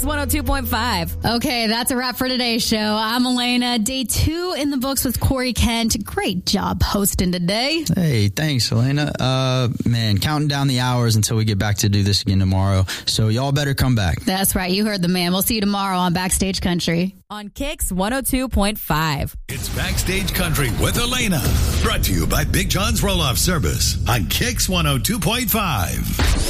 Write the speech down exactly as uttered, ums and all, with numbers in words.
one oh two point five. Okay, that's a wrap for today's show. I'm Elena. Day two in the books with Corey Kent. Great job hosting today. Hey, thanks, Elena. Uh, man, counting down the hours until we get back to do this again tomorrow. So y'all better come back. That's right. You heard the man. We'll see you tomorrow on Backstage Country. On Kicks one oh two point five. It's Backstage Country with Elena. Brought to you by Big John's Roll-Off Service on Kicks one oh two point five.